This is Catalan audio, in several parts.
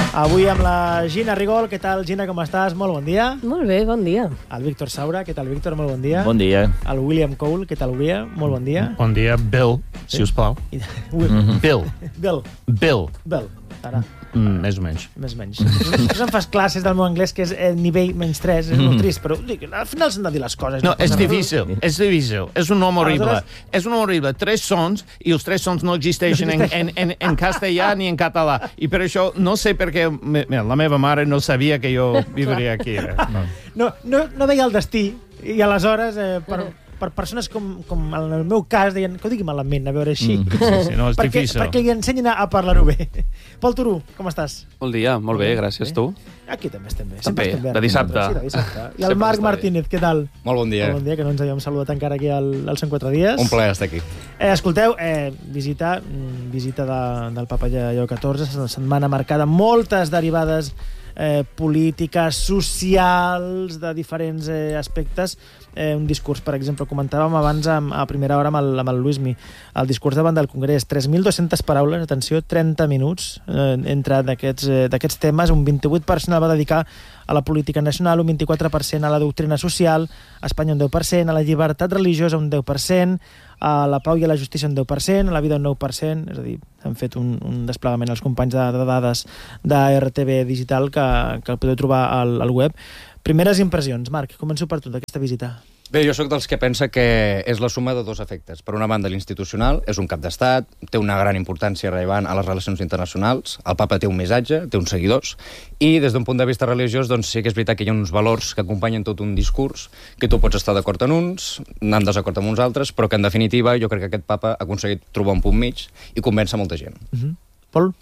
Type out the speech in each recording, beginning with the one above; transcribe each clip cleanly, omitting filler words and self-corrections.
Avui amb la Gina Rigol. Què tal, Gina, com estàs? Molt bon dia. Molt bé, bon dia. El Víctor Saura. Què tal, Víctor? Molt bon dia. Bon dia. El William Cole. Què tal, William? Molt bon dia. Bon dia, Bill, si us plau. Bill. Bill. Ara. Més o menys. Més o menys. Tu em fas classes del meu anglès, que és nivell menys 3, és molt trist, però al final s'han de dir les coses. No, és difícil, és difícil. És un nom horrible. És un nom horrible. 3 sons, i els 3 sons no existeixen en castellà ni en català. I per això no sé per què la meva mare no sabia que jo viuria aquí. No veia el destí, i aleshores, per persones com en el meu cas, deien que ho digui malament, a veure així. Sí, no, és difícil. Perquè li ensenyin a parlar-ho bé. Pol Turú, com estàs? Bon dia, molt bé, gràcies, tu. Aquí també estem bé. També, de dissabte. Sí, de dissabte. I el Marc Martínez, què tal? Molt bon dia. Molt bon dia, que no ens havíem saludat encara aquí al 104 dies. Un plaer estar aquí. Escolteu, visita del Papa Lleó XIV, setmana marcada, moltes derivades polítiques, socials, de diferents aspectes. Un discurs, per exemple, comentàvem abans a primera hora amb el Luismi, el discurs davant del Congrés, 3.200 paraules, atenció, 30 minuts entre d'aquests temes, un 28% el va dedicar a la política nacional, un 24% a la doctrina social, a Espanya un 10%, a la llibertat religiosa un 10%, a la pau i a la justícia un 10%, a la vida un 9%, és a dir, han fet un desplegament als companys de dades de RTV Digital que el podeu trobar al web. Primeres impressions. Marc, començo per tu, d'aquesta visita. Bé, jo sóc dels que pensa que és la suma de 2 efectes. Per una banda, l'institucional, és un cap d'estat, té una gran importància rellevant a les relacions internacionals, el papa té un missatge, té uns seguidors, i des d'un punt de vista religiós, doncs sí que és veritat que hi ha uns valors que acompanyen tot un discurs, que tu pots estar d'acord en uns, anar en desacord amb uns altres, però que en definitiva jo crec que aquest papa ha aconseguit trobar un punt mig i convèncer molta gent. Pol?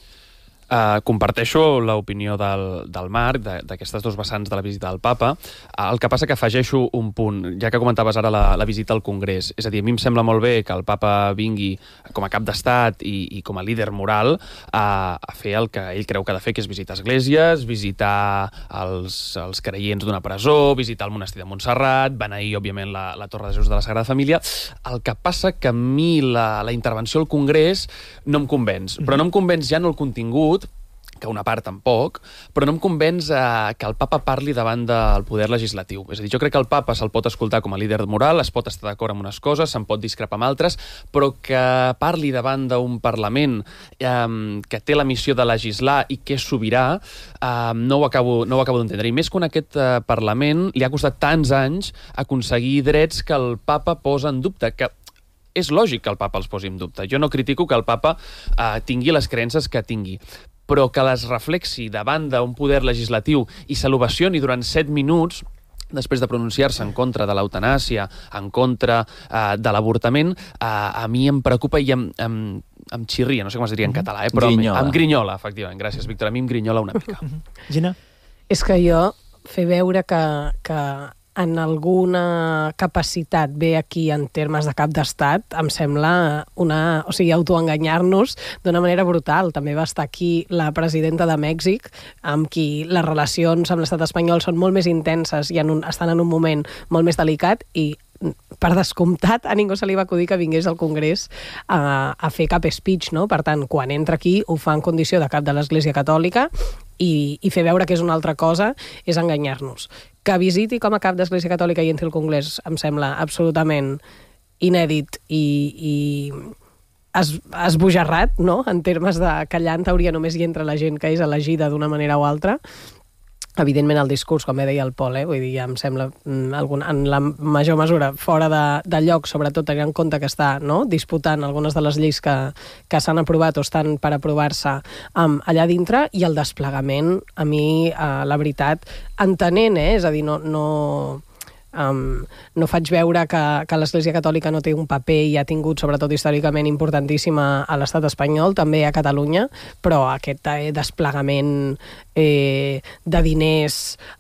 Comparteixo l'opinió del Marc, d'aquestes 2 vessants de la visita del papa. El que passa que afegeixo un punt, ja que comentaves ara la visita al Congrés. És a dir, a mi em sembla molt bé que el papa vingui com a cap d'estat i com a líder moral a fer el que ell creu que ha de fer, que és visitar esglésies, visitar els creients d'una presó, visitar el monestir de Montserrat, beneir, òbviament, la Torre de Jesús de la Sagrada Família. El que passa que a mi la intervenció al Congrés no em convenç. Però no em convenç ja no el contingut, que una part tampoc, però no em convenç que el papa parli davant del poder legislatiu. És a dir, jo crec que el papa se'l pot escoltar com a líder moral, es pot estar d'acord amb unes coses, se'n pot discrepar amb altres, però que parli davant d'un Parlament que té la missió de legislar i que és sobirà, no ho acabo d'entendre. I més que en aquest Parlament li ha costat tants anys aconseguir drets que el papa posa en dubte, que és lògic que el papa els posi en dubte. Jo no critico que el papa tingui les creences que tingui, però que les reflexi davant d'un poder legislatiu i se l'ovacioni durant 7 minuts després de pronunciar-se en contra de l'eutanàsia, en contra de l'avortament, a mi em preocupa i em xirria, no sé com es diria en català, però em grinyola, efectivament. Gràcies, Víctor. A mi em grinyola una mica. Gina? És que jo fer veure que en alguna capacitat ve aquí en termes de cap d'estat, em sembla autoenganyar-nos d'una manera brutal. També va estar aquí la presidenta de Mèxic, amb qui les relacions amb l'estat espanyol són molt més intenses i estan en un moment molt més delicat, i per descomptat a ningú se li va acudir que vingués al Congrés a fer cap speech, no? Per tant, quan entra aquí ho fa en condició de cap de l'Església Catòlica i fer veure que és una altra cosa és enganyar-nos. Que visiti com a cap d'Església Catòlica i entri al Congrés em sembla absolutament inèdit i esbojarrat, no? En termes de que allà en teoria només hi entra la gent que és elegida d'una manera o altra. Evidentment el discurs, com deia el Pol, vull dir, ja em sembla en la major mesura fora de lloc, sobretot tenint en compte que està disputant algunes de les lleis que s'han aprovat o estan per aprovar-se allà dintre, i el desplegament, a mi, la veritat, entenent, és a dir, no faig veure que l'Església Catòlica no té un paper i ha tingut, sobretot històricament, importantíssim a l'estat espanyol, també a Catalunya, però aquest desplegament de diners,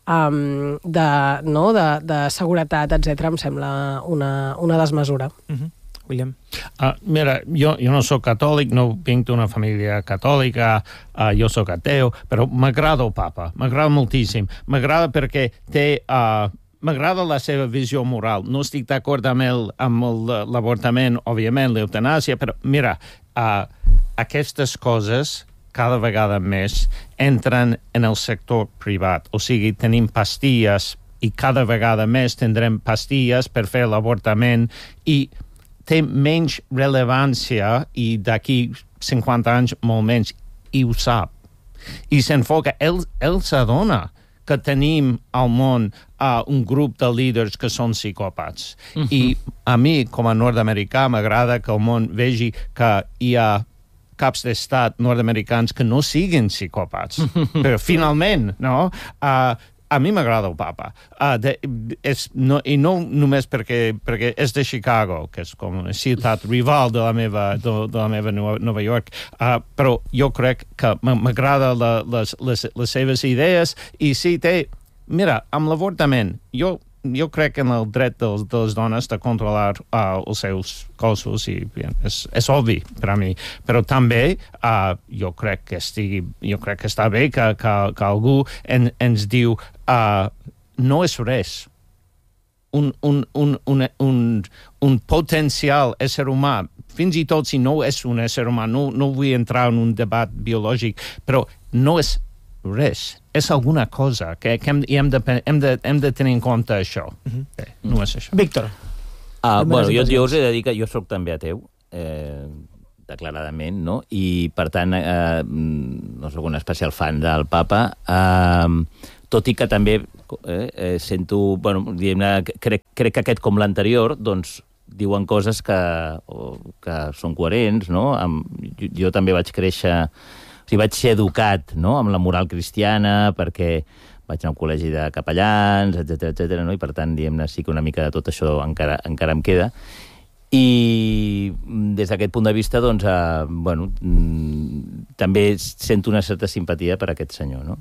de seguretat, etc., em sembla una desmesura. William? Mira, jo no soc catòlic, no vinc d'una família catòlica, jo soc ateu, però m'agrada el papa, m'agrada moltíssim. M'agrada perquè m'agrada la seva visió moral. No estic d'acord amb l'avortament, òbviament, l'eutanàsia, però mira, aquestes coses cada vegada més entren en el sector privat. O sigui, tenim pastilles i cada vegada més tindrem pastilles per fer l'avortament i té menys rellevància i d'aquí 50 anys molt menys, i ho sap. I s'enfoca, ell s'adona que tenim al món un grup de líders que són psicòpats. I a mi, com a nord-americà, m'agrada que el món vegi que hi ha caps d'estat nord-americans que no siguin psicòpats. Però finalment, no? A mi m'agrada el papa. I no només perquè és de Chicago, que és com una ciutat rival de la meva Nova York, però jo crec que m'agrada les seves idees i sí, mira, amb l'avortament, jo crec en el dret de les dones de controlar els seus cossos i és obvi per a mi, però també jo crec que està bé que algú ens diu no és res. Un potencial ésser humà, fins i tot si no és un ésser humà, no vull entrar en un debat biològic, però no és res, és alguna cosa que hem de tenir en compte això. No és això. Víctor. Bueno, jo us he de dir que jo sóc també ateu, declaradament, no? I, per tant, no sóc un especial fan del papa, tot i que també sento, bueno, crec que aquest com l'anterior, doncs, diuen coses que són coherents, no? Jo també vaig créixer, o sigui, vaig ser educat, no?, amb la moral cristiana, perquè vaig anar a un col·legi de capellans, etcètera, no? I per tant, diguem-ne, sí que una mica de tot això encara em queda. I des d'aquest punt de vista, doncs, bueno, també sento una certa simpatia per aquest senyor, no?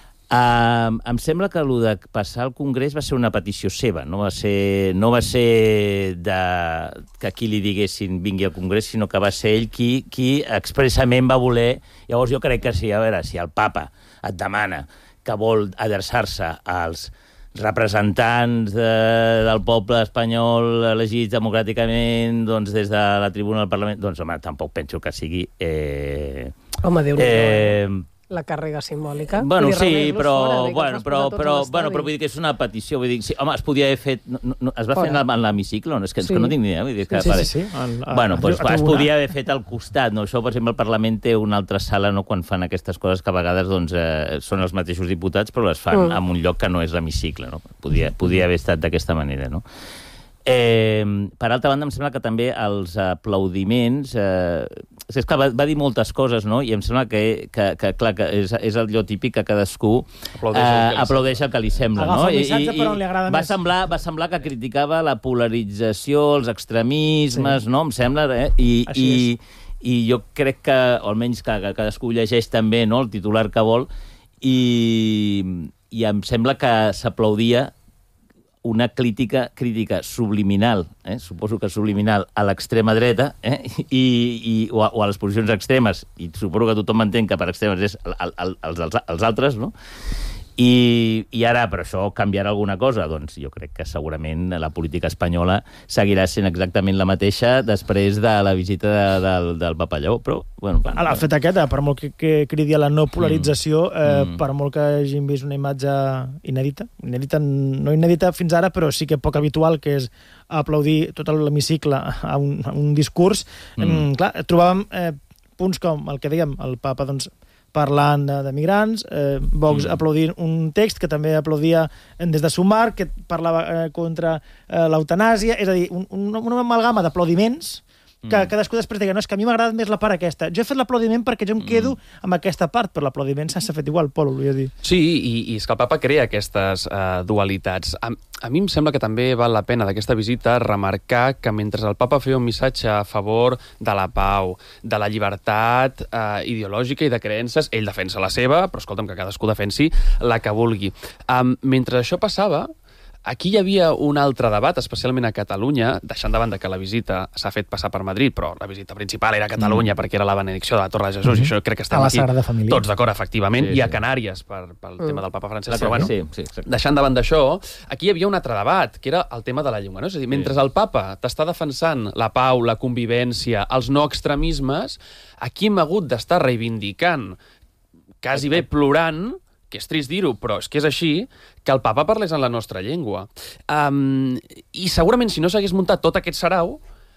Em sembla que el de passar al Congrés va ser una petició seva, no va ser que aquí li diguessin vingui al Congrés, sinó que va ser ell qui expressament va voler. Llavors jo crec que sí, a veure, si el papa et demana que vol adreçar-se als representants del poble espanyol elegits democràticament, doncs, des de la tribuna del Parlament, doncs, home, tampoc penso que sigui... Home, Déu-n'hi-do, la càrrega simbòlica. Bueno, sí, però vull dir que és una petició. Vull dir, sí, home, es podia haver fet... Es va fer en l'hemicicle? És que no tinc ni idea. Vull dir que, sí. Bueno, doncs es podia haver fet al costat. No? Això, per exemple, el Parlament té una altra sala, no?, quan fan aquestes coses que a vegades doncs, són els mateixos diputats, però les fan en un lloc que no és l'hemicicle. No? Podia haver estat d'aquesta manera, no? Per altra banda, em sembla que també els aplaudiments... és que va dir moltes coses, no? I em sembla que clar, que és allò típic que cadascú aplaudeix el que li sembla, no? Agafa el missatge per on li agrada més. Va semblar que criticava la polarització, els extremismes, no? Em sembla, i jo crec que, o almenys que cadascú llegeix també, no?, el titular que vol, i em sembla que s'aplaudia una crítica subliminal, suposo que subliminal, a l'extrema dreta, o a les posicions extremes, i suposo que tothom entén que per extremes és els altres, no? I ara, per això, canviarà alguna cosa? Doncs jo crec que segurament la política espanyola seguirà sent exactament la mateixa després de la visita del Papa Lleó, però... Bueno, el fet aquest, per molt que cridi a la no polarització, per molt que hagin vist una imatge inèdita, no inèdita fins ara, però sí que poc habitual, que és aplaudir tot l'hemicicle a un discurs, clar, trobàvem punts com el que dèiem, el Papa, doncs, parlant de migrants, Vox aplaudint un text que també aplaudia des de Sumar, que parlava contra l'eutanàsia, és a dir, una amalgama d'aplaudiments que cadascú després digui, no, és que a mi m'ha agradat més la part aquesta. Jo he fet l'aplaudiment perquè jo em quedo amb aquesta part, però l'aplaudiment s'ha fet igual, Pol, volia dir. Sí, i és que el papa crea aquestes dualitats. A mi em sembla que també val la pena d'aquesta visita remarcar que mentre el papa feia un missatge a favor de la pau, de la llibertat ideològica i de creences, ell defensa la seva, però escolta'm, que cadascú defensi la que vulgui. Mentre això passava, Aquí hi havia un altre debat, especialment a Catalunya, deixant de banda que la visita s'ha fet passar per Madrid, però la visita principal era a Catalunya perquè era la benedicció de la Torre de Jesús, i això crec que estem A la aquí Sagrada Família. tots d'acord, efectivament, Sí, i a sí. Canàries pel tema del papa Francesc. Però bueno, Sí, exacte. deixant de banda això, aquí hi havia un altre debat, que era el tema de la llengua. No? És a dir, mentre el papa t'està defensant la pau, la convivència, els no extremismes, aquí hem hagut d'estar reivindicant, quasi bé plorant, que és trist dir-ho, però és que és així, que el papa parlés en la nostra llengua. I segurament si no s'hagués muntat tot aquest sarau,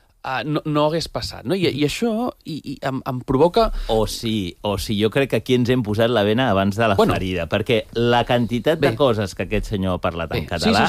no hagués passat. No? I això em provoca... O si jo crec que aquí ens hem posat la vena abans de la ferida, perquè la quantitat de coses que aquest senyor ha parlat en català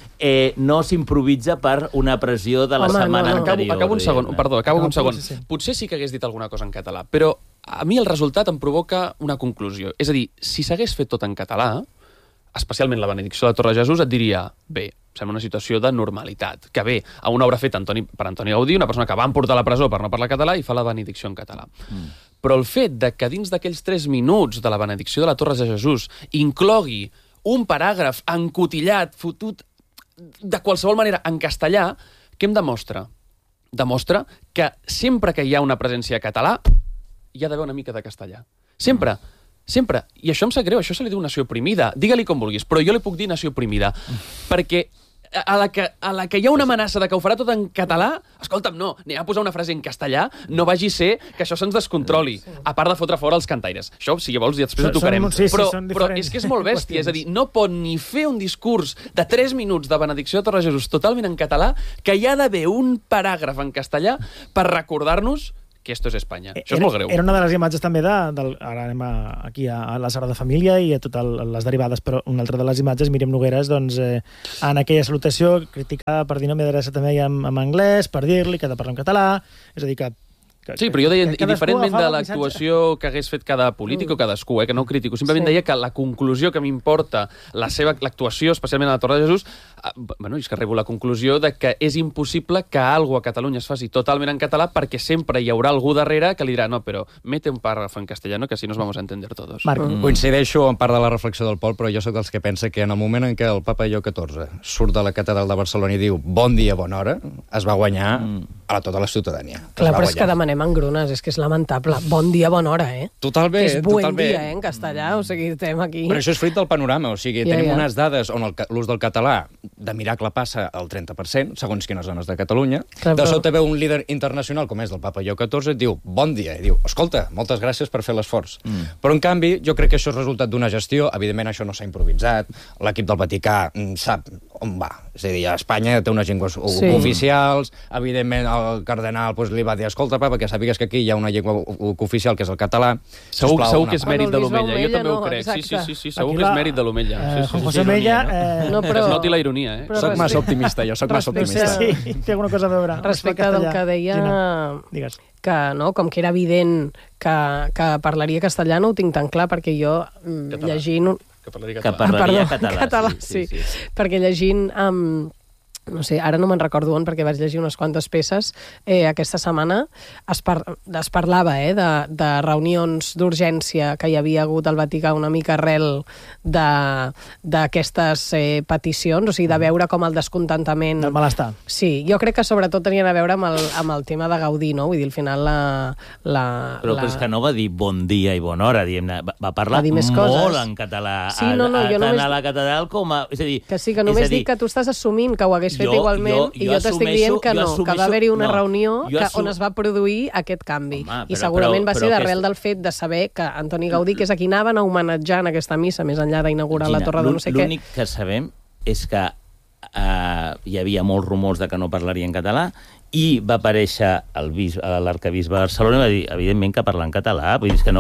no s'improvisa per una pressió de la setmana anterior. Acabo un segon, perdó, acabo un segon. Sí. Potser sí que hagués dit alguna cosa en català, però a mi el resultat em provoca una conclusió. És a dir, si s'hagués fet tot en català, especialment la benedicció de la Torre de Jesús, et diria, bé, sembla una situació de normalitat, que ve a una obra feta per Antoni Gaudí, una persona que van portar a la presó per no parlar català i fa la benedicció en català. Però el fet de que dins d'aquells 3 minuts de la benedicció de la Torre de Jesús inclogui un paràgraf encotillat, fotut de qualsevol manera en castellà, què em demostra? Demostra que sempre que hi ha una presència català hi ha d'haver una mica de castellà. Sempre. Sempre. I això em sap greu, això se li diu nació oprimida. Digue-li com vulguis, però jo li puc dir nació oprimida. Perquè a la que hi ha una amenaça de que ho farà tot en català, escolta'm, no, anem a posar una frase en castellà, no vagi a ser que això se'ns descontroli, a part de fotre fora els cantaires. Això, si vols, i després ho tocarem. Però és que és molt bèstia, és a dir, no pot ni fer un discurs de 3 minuts de benedicció de Torre de Jesús totalment en català, que hi ha d'haver un paràgraf en castellà per recordar-nos que esto es Espanya. Això és molt greu. Era una de les imatges també ara anem aquí a la Sagrada Família i a totes les derivades, però una altra de les imatges, Míriam Nogueres, doncs, en aquella salutació criticada per dir no m'adreça també en anglès, per dir-li que ha de parlar en català, és a dir que... Sí, però jo deia, indiferentment de l'actuació que hagués fet cada polític o cadascú, que no ho critico, simplement deia que la conclusió que m'importa l'actuació, especialment a la Torre de Jesús, és que arribo a la conclusió de que és impossible que alguna a Catalunya es faci totalment en català perquè sempre hi haurà algú darrere que li dirà no, però mete un párrafo en castellano que así nos vamos a entender todos. Coincideixo en part de la reflexió del Pol, però jo sóc dels que pensa que en el moment en què el papa Lleó XIV surt de la catedral de Barcelona i diu bon dia, bona hora, es va guanyar a tota la ciutadania. Clar, però és que demanem engrunes, és que és lamentable. Bon dia, bona hora, Totalment, és buen dia, en castellà, o sigui, estem aquí... Però això és fruit del panorama, o sigui, tenim unes dades on l'ús del català de miracle passa al 30%, segons quines zones de Catalunya. De sobte veu un líder internacional, com és el papa Lleó XIV, et diu, bon dia, i diu, escolta, moltes gràcies per fer l'esforç. Però, en canvi, jo crec que això és resultat d'una gestió, evidentment això no s'ha improvisat, l'equip del Vaticà sap on va. És a dir, a Espanya té unes llengües oficials, evidentment el cardenal li va dir, escolta, papa, que sàpigues que aquí hi ha una llengua oficial, que és el català. Segur que és mèrit de l'Omella, jo també ho crec. Sí, segur que és mèrit de l'Omella. Juan José Omella... Que es noti la ironia, Soc massa optimista, jo soc massa optimista. Sí, té alguna cosa a veure. Respecte del que deia... Digues. Que, no, com que era evident que parlaria castellà, no ho tinc tan clar, perquè jo llegint... Que parlaria català. Sí. Perquè llegint... no sé, ara no me'n recordo on, perquè vaig llegir unes quantes peces aquesta setmana, es parlava de reunions d'urgència que hi havia hagut al Vaticà una mica arrel d'aquestes peticions, o sigui, de veure com el descontentament... Del malestar. Sí, jo crec que sobretot tenien a veure amb el tema de Gaudí, no? Vull dir, al final Però és que no va dir bon dia i bona hora, diguem-ne, va parlar molt en català, tant a la catedral com a... És a dir... Que sí, que només dic que tu estàs assumint que ho hagués fet igualment, i jo t'estic dient que no, que va haver-hi una reunió on es va produir aquest canvi. I segurament va ser d'arrel del fet de saber que Antoni Gaudí, que és a qui anaven a homenatjar en aquesta missa, més enllà d'inaugurar la Torre de no sé què... L'únic que sabem és que hi havia molts rumors de que no parlaria en català, i va aparèixer l'arcabisbe de Barcelona i va dir, evidentment, que parla en català. Vull dir, que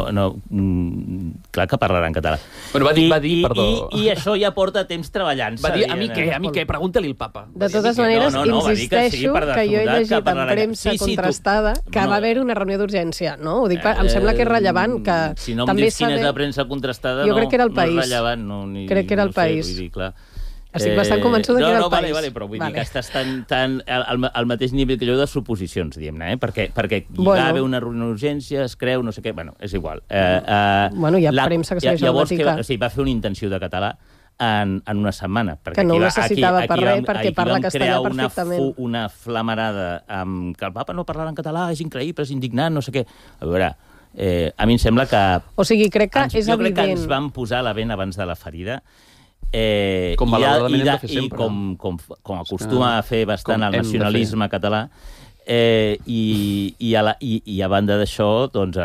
clar que parlarà en català. Bueno, va dir, perdó... I això ja porta temps treballant-se. Va dir, a mi què? Pregunta-li al papa. De totes maneres, insisteixo que jo he llegit en premsa contrastada que va haver una reunió d'urgència. No? Ho dic, em sembla que és rellevant que... Si no em dius quina és la premsa contrastada, jo crec que era El País. No és rellevant. Crec que era El País. Vull dir, clar... Estic bastant convençuda que era El País. Vale, però vull dir que estàs tan al mateix nivell que jo de suposicions, diguem-ne, perquè hi va haver una reunió d'urgència, es creu, no sé què, bueno, és igual. Hi ha premsa que segueix al Vaticà. Llavors, va fer una intenció de català, en una setmana. Que no ho necessitava per res, perquè parla castellà perfectament. Una flamarada amb que el papa no parlarà en català, és increïble, és indignant, no sé què. A veure, a mi em sembla que... O sigui, crec que és jo crec que evident. ens van posar la vent abans de la ferida. Com malauradament hem de fer sempre. I com acostuma a fer bastant el nacionalisme català. I a banda d'això, doncs,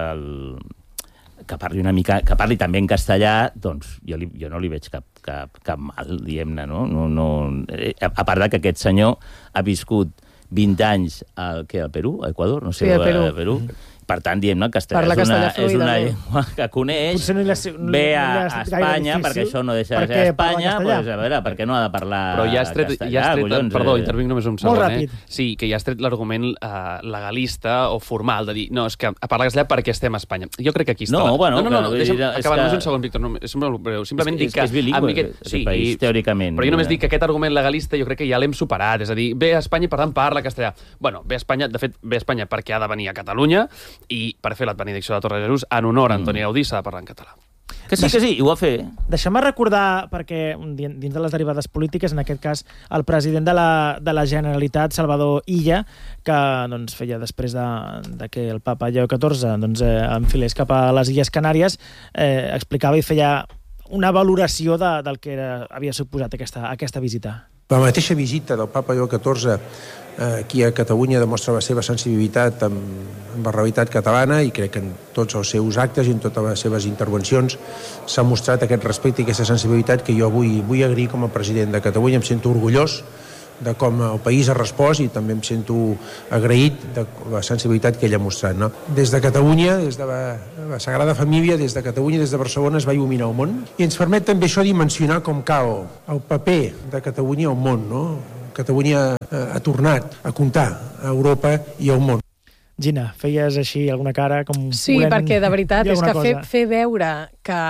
que parli també en castellà, doncs jo no li veig cap mal, diguem-ne, no? A part que aquest senyor ha viscut 20 anys al Perú, a Equador, no sé, al Perú. Per tant, diem-ne, el castellà és una llengua que coneix, ve a Espanya, perquè això no deixa de ser a Espanya, doncs, a veure, per què no ha de parlar castellà, collons? Perdó, intervinc només un segon. Molt ràpid. Sí, que ja has tret l'argument legalista o formal de dir, no, és que a parlar castellà perquè estem a Espanya. Jo crec que aquí està... No, deixa'm acabar només un segon, Víctor, és molt breu. Simplement dic que... És bilingüe, aquest país, teòricament. Però jo només dic que aquest argument legalista jo crec que ja l'hem superat, és a dir, ve a Espanya i per tant parla castellà. Bueno, ve a Espanya, de fet, ve a Espanya perquè ha de venir a Catalunya i per fer la benedicció de la Torre de Jesús en honor a Antoni Gaudí s'ha de parlar en català. Que sí, ho va fer. Deixa'm recordar, perquè dins de les derivades polítiques, en aquest cas, el president de la Generalitat, Salvador Illa, que doncs, feia després de que el papa Lleó XIV enfilés cap a les Illes Canàries, explicava i feia una valoració del que havia suposat aquesta visita. La mateixa visita del papa Lleó XIV aquí a Catalunya demostra la seva sensibilitat amb la realitat catalana i crec que en tots els seus actes i en totes les seves intervencions s'ha mostrat aquest respecte i aquesta sensibilitat que jo vull agrair com a president de Catalunya. Em sento orgullós de com el país ha respost i també em sento agraït de la sensibilitat que ell ha mostrat. No? Des de Catalunya, des de la Sagrada Família, des de Catalunya, des de Barcelona es va il·luminar el món i ens permet també això dimensionar com cal el paper de Catalunya al món, no? Catalunya ha tornat a comptar a Europa i al món. Gina, feies així alguna cara com... Sí, perquè de veritat és que fer veure que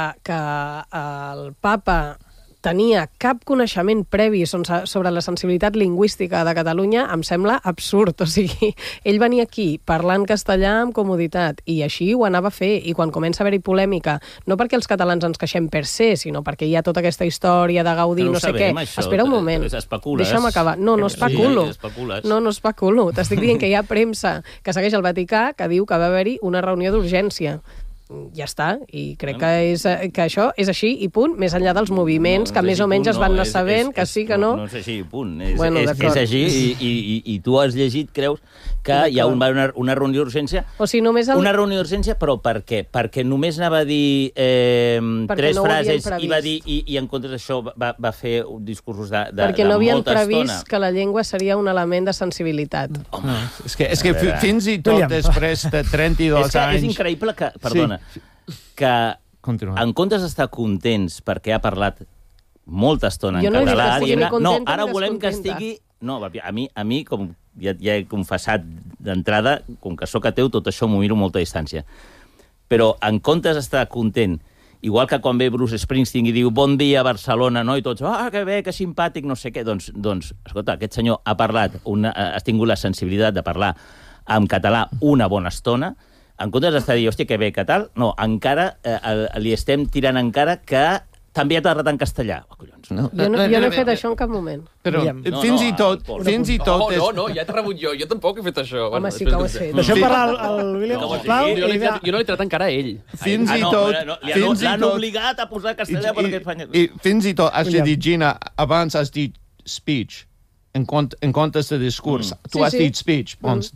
el papa tenia cap coneixement previ sobre la sensibilitat lingüística de Catalunya em sembla absurd. O sigui, ell venia aquí parlant castellà amb comoditat i així ho anava a fer. I quan comença a haver-hi polèmica, no perquè els catalans ens queixem per se, sinó perquè hi ha tota aquesta història de Gaudí, no sé què. Espera un moment, deixa'm acabar. No especulo. No especulo. T'estic dient que hi ha premsa que segueix el Vaticà que diu que va haver-hi una reunió d'urgència. Ja està, i crec que això és així i punt, més enllà dels moviments que més o menys es van anar sabent, que sí, que no... No és així, punt. És així i tu has llegit, creus, que hi ha una reunió d'urgència. O sigui, només una reunió d'urgència, però per què? Perquè només anava a dir tres frases i va dir, i en comptes d'això va fer discursos de molta estona. Perquè no havien previst que la llengua seria un element de sensibilitat. Home, és que fins i tot després de 32 anys... És increïble que... Perdona. Que en comptes d'estar contents perquè ha parlat molta estona en català, ara volem que estigui... No, a mi com ja he confessat d'entrada, com que sóc ateu, tot això m'ho miro a molta distància. Però en comptes d'estar content, igual que quan ve Bruce Springsteen i diu bon dia a Barcelona, no? I tots, que bé, que simpàtic, no sé què, doncs escolta, aquest senyor ha parlat, ha tingut la sensibilitat de parlar en català una bona estona. En comptes d'estar dient, hòstia, que bé, que tal, no, encara li estem tirant encara que també ha parlat en castellà. Oh, collons. Jo no he fet això en cap moment. Però fins i tot... No, ja t'he rebut jo tampoc he fet això. Home, sí que ho he fet. Deixem parlar al William, sisplau. Jo no l'he tret encara a ell. Fins i tot... L'han obligat a posar castellà perquè Espanya... I fins i tot, has dit, Gina, abans has dit speech. En comptes de discurs. Tu has dit speech. Doncs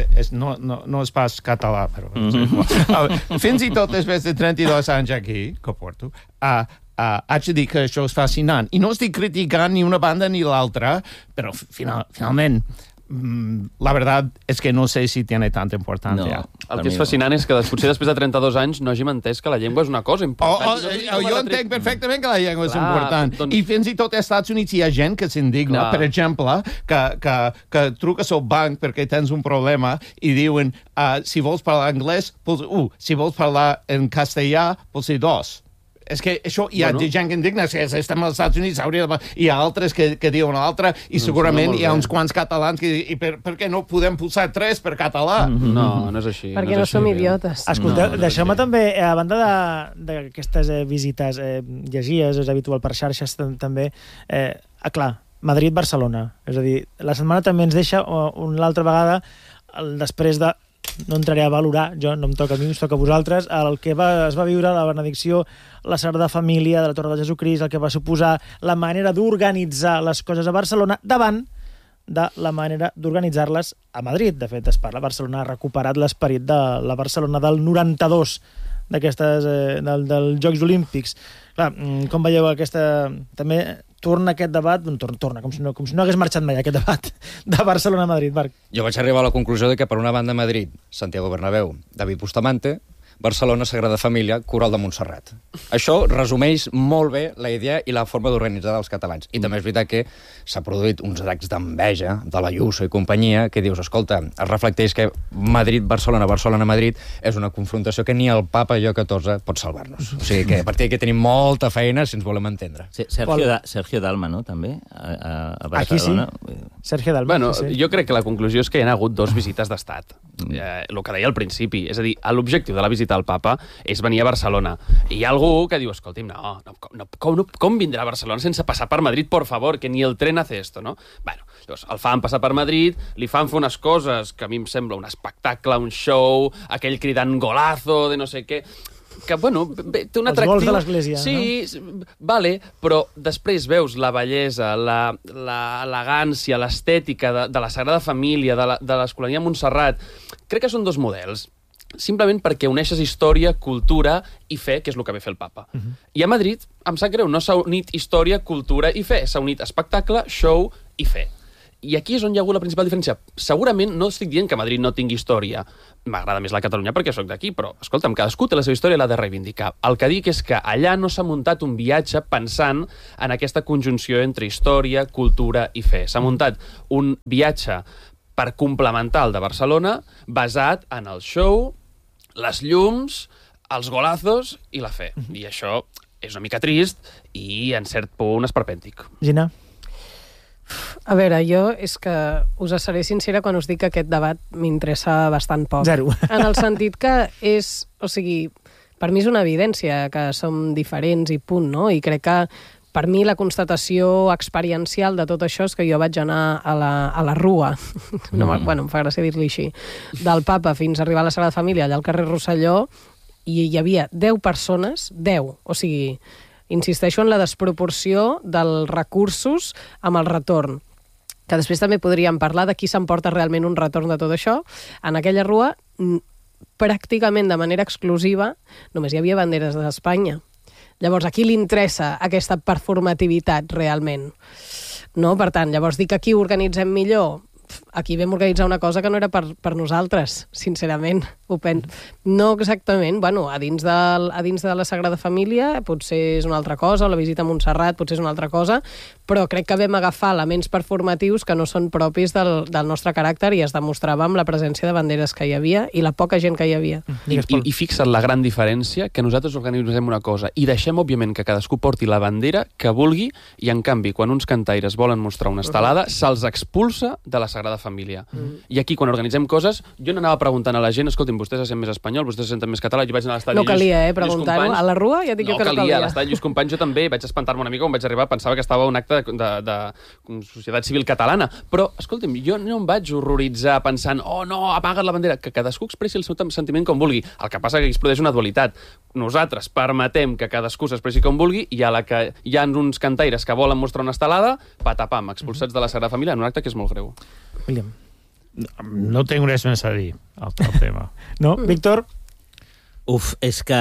no és pas català, però... Fins i tot després de 32 anys aquí, que porto, haig de dir que això és fascinant. I no estic criticant ni una banda ni l'altra, però finalment... La veritat és que no sé si tiene tanta importància. El que és fascinant és que potser després de 32 anys no hàgim entès que la llengua és una cosa important. Jo entenc perfectament que la llengua és important. I fins i tot als Estats Units hi ha gent que s'indigna, per exemple, que truques al banc perquè tens un problema i diuen si vols parlar anglès, si vols parlar en castellà, pots dir dos. és que això hi ha gent que indigna, si estem als Estats Units, hi ha altres que diuen l'altre, i segurament hi ha uns quants catalans que per què no podem posar 3 per català? No és així. Perquè no som idiotes. Escolteu, deixeu-me també, a banda d'aquestes visites llegies, és habitual per xarxes també, clar, Madrid-Barcelona. És a dir, la setmana també ens deixa una altra vegada, després de... No entraré a valorar, no em toca a mi, us toca a vosaltres, el que es va viure la benedicció, la Sagrada Família de la Torre de Jesucrist, el que va suposar la manera d'organitzar les coses a Barcelona davant de la manera d'organitzar-les a Madrid. De fet, es parla, Barcelona ha recuperat l'esperit de la Barcelona del 92, dels Jocs Olímpics. Clar, com veieu aquesta... També torna aquest debat, torna, com si no hagués marxat mai aquest debat de Barcelona a Madrid, Marc. Jo vaig arribar a la conclusió de que per una banda Madrid, Santiago Bernabéu, David Bustamante, Barcelona, Sagrada Família, Coral de Montserrat. Això resumeix molt bé la idea i la forma d'organitzar dels catalans. I també és veritat que s'ha produït uns atacs d'enveja de la Ayuso i companyia que dius, escolta, es reflecteix que Madrid-Barcelona, Barcelona-Madrid és una confrontació que ni el papa Lleó XIV pot salvar-nos. O sigui que a partir d'aquí tenim molta feina si ens volem entendre. Sergio Dalma, no?, també, a Barcelona. Aquí sí. Sergio Dalma. Bueno, sí. Jo crec que la conclusió és que hi ha hagut 2 visites d'estat. El que deia al principi. És a dir, l'objectiu de la visita al papa és venir a Barcelona. I hi ha algú que diu, escolti'm, com vindrà a Barcelona sense passar per Madrid, por favor, que ni el tren hace esto, no? Bueno, llavors, el fan passar per Madrid, li fan fer unes coses que a mi em sembla un espectacle, un show, aquell cridant golazo de no sé què, que, bueno, té un atractiu... Els gols de l'església, sí, no? Vale, però després veus la bellesa, l'elegància, l'estètica de la Sagrada Família, de l'Escolania Montserrat. Crec que són 2 models, simplement perquè uneixes història, cultura i fe, que és el que ve fer el papa. I a Madrid, em sap greu, no s'ha unit història, cultura i fe, s'ha unit espectacle, show i fe. I aquí és on hi ha hagut la principal diferència. Segurament no estic dient que Madrid no tingui història. M'agrada més la Catalunya perquè sóc d'aquí, però, escolta'm, cadascú té la seva història i l'ha de reivindicar. El que dic és que allà no s'ha muntat un viatge pensant en aquesta conjunció entre història, cultura i fe. S'ha muntat un viatge per complementar el de Barcelona, basat en el show, les llums, els golazos i la fe. I això és una mica trist i, en cert punt, esperpèntic. Gina? A veure, jo és que us seré sincera quan us dic que aquest debat m'interessa bastant poc. 0. En el sentit que és... O sigui, per mi és una evidència que som diferents i punt, no? I crec que per mi la constatació experiencial de tot això és que jo vaig anar a la rua, bueno, em fa gràcia dir-li així, del papa fins a arribar a la Sagrada Família, allà al carrer Rosselló, i hi havia 10 persones, 10, o sigui, insisteixo en la desproporció dels recursos amb el retorn, que després també podríem parlar de qui s'emporta realment un retorn de tot això. En aquella rua, pràcticament de manera exclusiva, només hi havia banderes d'Espanya. Llavors, a qui li interessa aquesta performativitat realment? No? Per tant, llavors dir que aquí organitzem millor, aquí vam organitzar una cosa que no era per nosaltres, sincerament. No exactament, bueno, a dins de la Sagrada Família potser és una altra cosa, o la visita a Montserrat potser és una altra cosa, però crec que vam agafar elements performatius que no són propis del nostre caràcter i es demostrava amb la presència de banderes que hi havia i la poca gent que hi havia. I fixa't la gran diferència, que nosaltres organitzem una cosa i deixem, òbviament, que cadascú porti la bandera que vulgui i, en canvi, quan uns cantaires volen mostrar una estelada, se'ls expulsa de la Sagrada Família. I aquí, quan organitzem coses, jo n'anava preguntant a la gent, escolti'm, vostès se senten més espanyol, vostès se senten més català, jo vaig anar a l'estadi No calia, preguntar-ho. A la rua ja dic que no calia. No calia, a l'estadi Lluís Companys jo també vaig espantar-me una mica quan vaig arribar, pensava que estava un acte de societat civil catalana. Però, escolti'm, jo no em vaig horroritzar pensant, oh no, apaga't la bandera, que cadascú expressi el seu sentiment com vulgui. El que passa que aquí es produeix una dualitat. Nosaltres permetem que cadascú s'expressi com vulgui i a la que hi ha uns cantaires que volen mostrar una estelada, patapam, expulsats de la Sagrada Família en un acte que és molt greu. William. No tinc res més a dir al tema. No? Víctor? Uf, és que...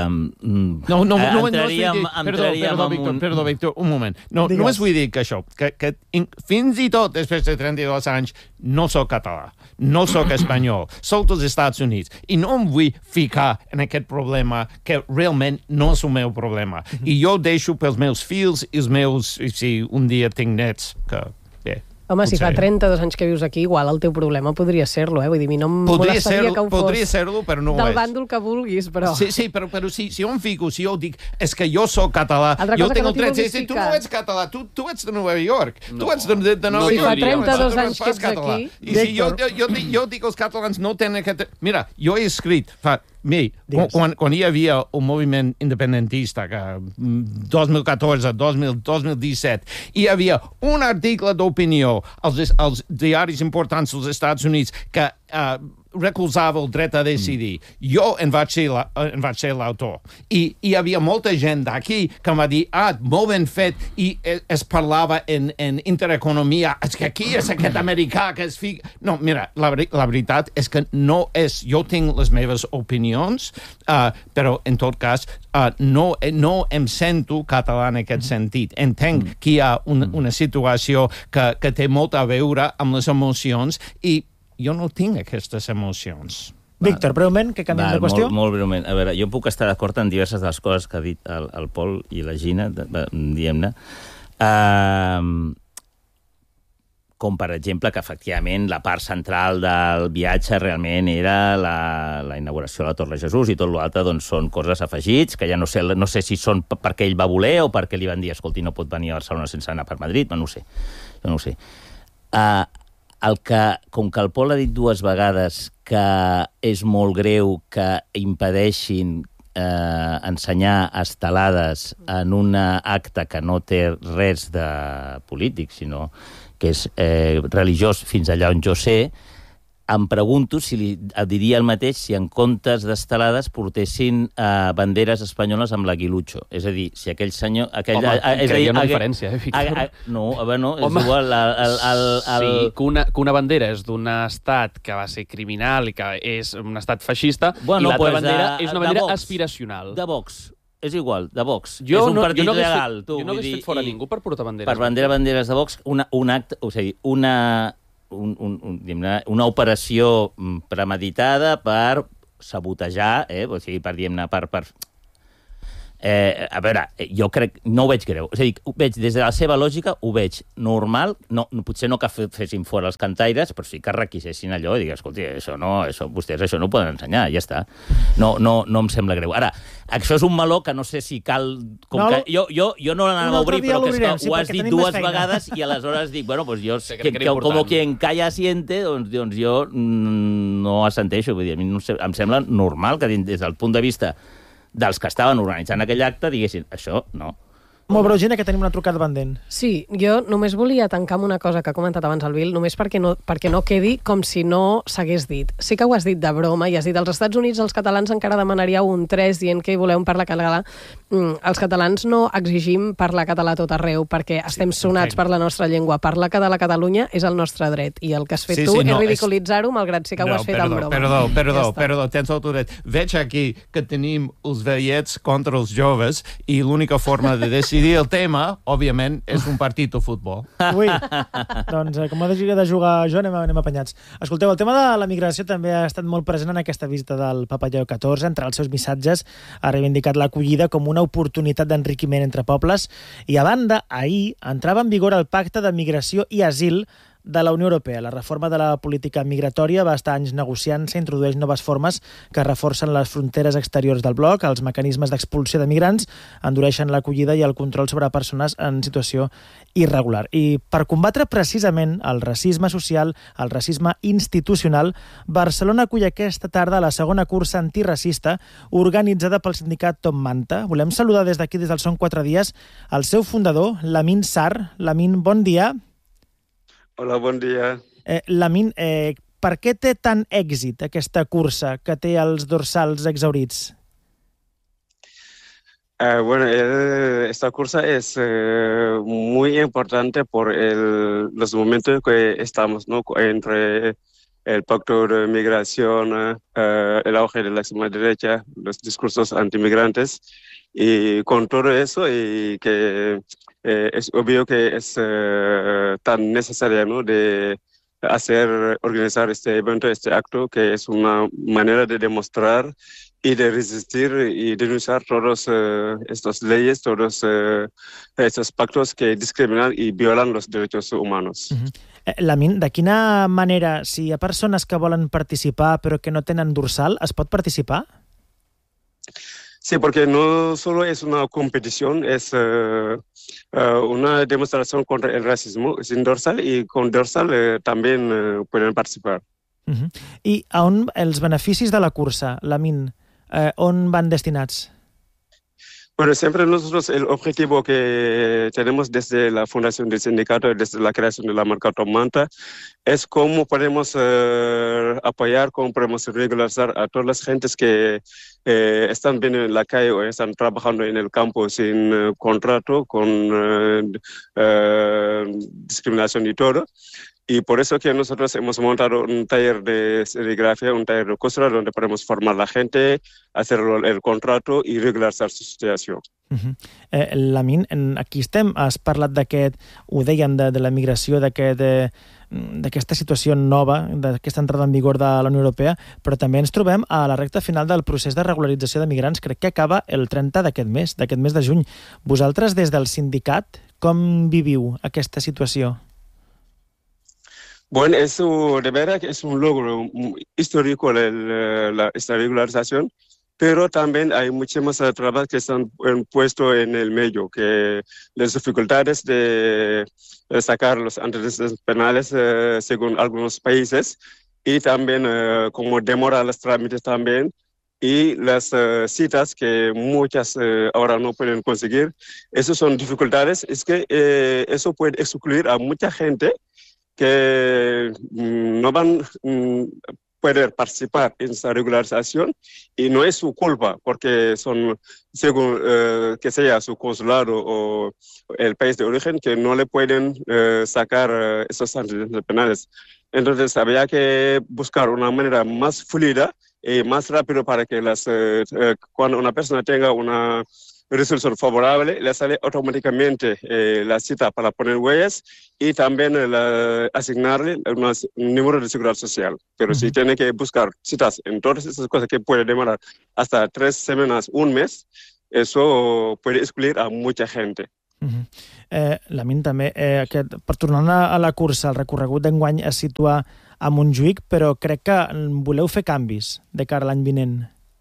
Perdó, Víctor, un moment. Només vull dir que això, que fins i tot després de 32 anys no soc català, no soc espanyol, soc dels Estats Units, i no em vull ficar en aquest problema que realment no és el meu problema. I jo deixo pels meus fills i els meus, si un dia tinc nets, que... Home, si fa 32 anys que vius aquí, igual el teu problema podria ser-lo, Vull dir, no em molestaria que ho fos. Podria ser-lo, però no ho és. Del bàndol que vulguis, però... Sí, però si jo em fico, si jo dic, és que jo sóc català, jo tinc el dret, tu no ets català, tu ets de Nova York, tu ets de Nova York. Si fa 32 anys que ets aquí... I si jo dic que els catalans no tenen aquest... Mira, jo he escrit quan hi havia un moviment independentista, que 2014, 2017, hi havia un article d'opinió als diaris importants dels Estats Units que recolzava el dret a decidir. Jo en vaig ser l'autor. I hi havia molta gent d'aquí que em va dir, molt ben fet, i es parlava en intereconomia, és que aquí és aquest americà que es fica... No, mira, la veritat és que no és... Jo tinc les meves opinions, però en tot cas no em sento català en aquest sentit. Entenc que hi ha una situació que té molt a veure amb les emocions i jo no tinc aquestes emocions. Víctor, breument, que canviem de qüestió? Molt breument. A veure, jo puc estar d'acord en diverses de les coses que ha dit el Pol i la Gina, diguem-ne. Com, per exemple, que efectivament la part central del viatge realment era la inauguració de la Torre Jesús i tot l'altre doncs, són coses afegits, que ja no sé si són perquè ell va voler o perquè li van dir, escolti, no pot venir a Barcelona sense anar per Madrid, no ho sé. Jo no ho sé. Com que el Pol ha dit dues vegades que és molt greu que impedeixin ensenyar estelades en un acte que no té res de polític, sinó que és religiós fins allà on jo sé, em pregunto si li diria el mateix si en comptes d'estelades portessin banderes espanyoles amb l'aguilucho. És a dir, si aquell senyor... Home, que hi ha una diferència, Víctor? No, és igual... Sí, que una bandera és d'un estat que va ser criminal i que és un estat feixista, i l'altra bandera és una bandera aspiracional. De Vox. És igual, de Vox. És un partit legal. Jo no hagués fet fora ningú per portar banderes. Per banderes de Vox, un acte... O sigui, una operació premeditada per sabotejar, o sigui, per dir-ne, a veure, jo crec... No ho veig greu. És a dir, des de la seva lògica ho veig normal. Potser no que fessin fora els cantaires, però sí que requisessin allò i digues, escolti, vostès això no ho poden ensenyar, ja està. No em sembla greu. Ara, això és un meló que no sé si cal... Jo no l'anava a obrir, però que ho has dit dues vegades i aleshores dic, bueno, doncs jo, com quien calla siente, doncs jo no assenteixo. Vull dir, a mi em sembla normal que des del punt de vista dels que estaven organitzant aquell acte diguessin, això no. Molt breu, Gina, que tenim una trucada pendent. Sí, jo només volia tancar amb una cosa que ha comentat abans el Bill, només perquè no quedi com si no s'hagués dit. Sí que ho has dit de broma i has dit als Estats Units els catalans encara demanaríeu un 3 dient que voleu un parlar català. Els catalans no exigim parlar català a tot arreu perquè estem sonats per la nostra llengua. Parlar català a Catalunya és el nostre dret i el que has fet tu és ridiculitzar-ho malgrat sí que ho has fet en broma. Perdó, tens el teu dret. Veig aquí que tenim els veiets contra els joves i l'única forma de decidir el tema, òbviament, és un partit de futbol. Ui, doncs com ha de jugar jo, anem apanyats. Escolteu, el tema de la migració també ha estat molt present en aquesta visita del Papa Lleó XIV. Entre els seus missatges ha reivindicat l'acollida com una oportunitat d'enriquiment entre pobles i, a banda, ahir entrava en vigor el Pacte de Migració i Asil de la Unió Europea. La reforma de la política migratòria va estar anys negociant-se, introdueix noves formes que reforcen les fronteres exteriors del bloc, els mecanismes d'expulsió de migrants, endureixen l'acollida i el control sobre persones en situació irregular. I per combatre precisament el racisme social, el racisme institucional, Barcelona acull aquesta tarda la segona cursa antiracista organitzada pel sindicat Top Manta. Volem saludar des d'aquí, des del Són 4 dies, el seu fundador, Lamin Sarr. Lamin, bon dia. Hola, bon dia. Lamin, per què té tant èxit aquesta cursa que té els dorsals exhaurits? Bueno, esta cursa es muy importante por los momentos que estamos, ¿no? Entre el pacto de migración, el auge de la extrema derecha, los discursos antimigrantes, y con todo eso, y que es obvio que es tan necesario, ¿no? De organizar este evento, este acto, que es una manera de demostrar y de resistir y denunciar todas estas leyes, todos estos pactos que discriminan y violan los derechos humanos. Lamin, de quina manera, si hi ha persones que volen participar però que no tenen dorsal, es pot participar? Sí, porque no solo es una competición, es una demostración contra el racismo sin dorsal, y con dorsal también pueden participar. I on els beneficis de la cursa, Lamin, on van destinats? Bueno, siempre nosotros el objetivo que tenemos desde la fundación del sindicato, desde la creación de la marca Top Manta, es cómo podemos apoyar, cómo podemos regularizar a todas las gentes que están bien en la calle o están trabajando en el campo sin contrato, con discriminación y todo. Y por eso que nosotros hemos montado un taller de serigrafía, un taller de costura, donde podemos formar a la gente, hacer el contrato y regularizar su situació. Lamin, aquí estem, has parlat d'aquest, ho deien, de la migració, d'aquesta situació nova, d'aquesta entrada en vigor de la Unió Europea, però també ens trobem a la recta final del procés de regularització de migrants. Crec que acaba el 30 d'aquest mes de juny. Vosaltres, des del sindicat, com viviu aquesta situació? Bueno, eso de verdad que es un logro histórico esta regularización, pero también hay muchas más trabas que están puestos en el medio, que las dificultades de sacar los antecedentes penales según algunos países, y también como demora los trámites también, y las citas que muchas ahora no pueden conseguir. Esas son dificultades, es que eso puede excluir a mucha gente que no van a poder participar en esta regularización, y no es su culpa, porque son, según que sea su consulado o el país de origen, que no le pueden sacar esos antecedentes penales. Entonces había que buscar una manera más fluida y más rápido para que cuando una persona tenga una resolución favorable, le sale automáticamente la cita para poner huellas, y también asignarle un número de seguridad social. Pero si tiene que buscar citas en todas esas cosas que puede demorar hasta 3 semanas, un mes, eso puede excluir a mucha gente. Lamin, també, per tornar a la cursa, el recorregut d'enguany es situa a Montjuïc, però crec que voleu fer canvis de cara a l'any vinent.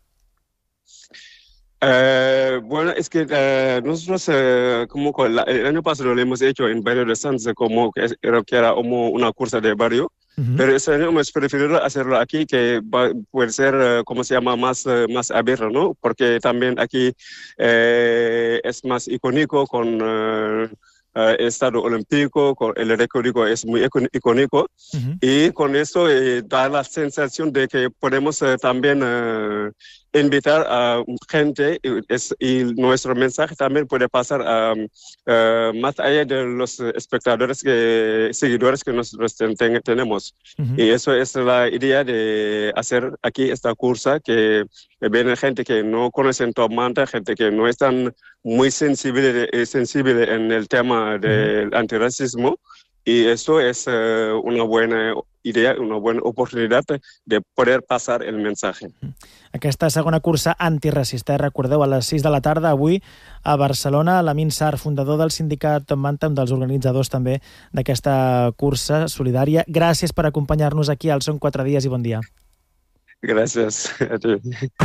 Bueno, es que nosotros como el año pasado lo hemos hecho en Barrio de Sanz, como que era como una cursa de barrio, pero este año hemos preferido hacerlo aquí, que puede ser, como se llama, más abierto, ¿no? Porque también aquí es más icónico con el Estado Olímpico, el recorrido es muy icónico, y con eso da la sensación de que podemos también invitar a gente, y nuestro mensaje también puede pasar más allá de los espectadores, seguidores que nosotros tenemos. Y eso es la idea de hacer aquí esta cursa, que viene gente que no conocen Top Manta, gente que no están muy sensible en el tema del antirracismo, y eso es una buena idea, una buena oportunitat de poder passar el missatge. Aquesta segona cursa antiracista, recordeu, a les 6 de la tarda, avui, a Barcelona. Lamin Sarr, fundador del sindicat Top Manta, un dels organitzadors també d'aquesta cursa solidària. Gràcies per acompanyar-nos aquí al Són 4 dies i bon dia. Gràcies a tu.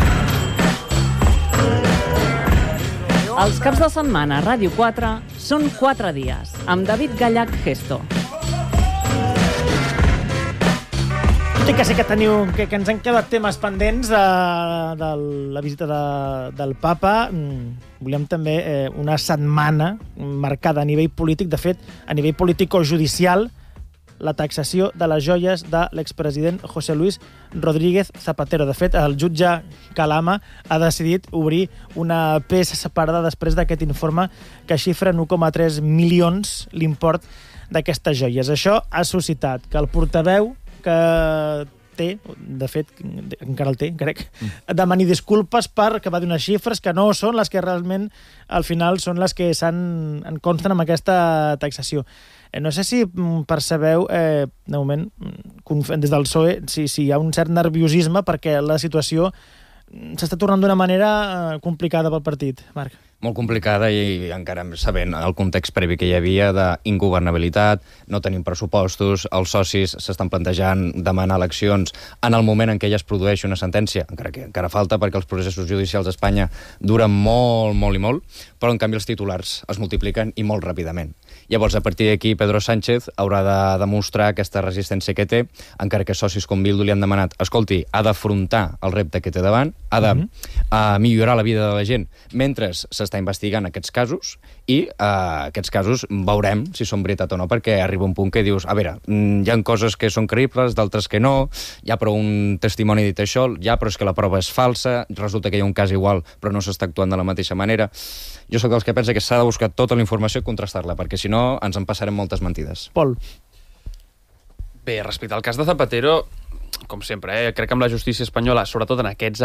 Els caps de setmana a Ràdio 4 són 4 dies, amb David Gallach Gesto. Tot i que sé que teniu, que ens han quedat temes pendents de la visita del papa, volíem també una setmana marcada a nivell polític, de fet, a nivell político-judicial, la taxació de les joies de l'expresident José Luis Rodríguez Zapatero. De fet, el jutge Calama ha decidit obrir una peça separada després d'aquest informe que xifra en 1,3 milions l'import d'aquestes joies. Això ha suscitat que el portaveu que té, de fet, encara el té, crec, demani disculpes perquè va dir unes xifres que no són les que realment al final són les que en consten amb aquesta taxació. No sé si percebeu, de moment, des del PSOE, si hi ha un cert nerviosisme perquè la situació s'està tornant d'una manera complicada pel partit. Marc. Molt complicada i encara sabent el context previ que hi havia d'ingovernabilitat, no tenim pressupostos, els socis s'estan plantejant demanar eleccions en el moment en què ja es produeix una sentència, encara que encara falta perquè els processos judicials a Espanya duren molt, molt i molt, però en canvi els titulars es multipliquen i molt ràpidament. Llavors, a partir d'aquí, Pedro Sánchez haurà de demostrar aquesta resistència que té, encara que socis com Bildu li han demanat, escolti, ha d'afrontar el repte que té davant, ha de millorar la vida de la gent, mentre s'està investigant aquests casos, i aquests casos veurem si són veritat o no, perquè arriba un punt que dius, a veure, hi ha coses que són creïbles, d'altres que no, hi ha però un testimoni dit això, però és que la prova és falsa, resulta que hi ha un cas igual, però no s'està actuant de la mateixa manera. Jo sóc dels que pensa que s'ha de buscar tota la informació i contrastar-la, perquè si no ens en passarem moltes mentides. Pol. Bé, respecte al cas de Zapatero, com sempre, crec que amb la justícia espanyola, sobretot en aquests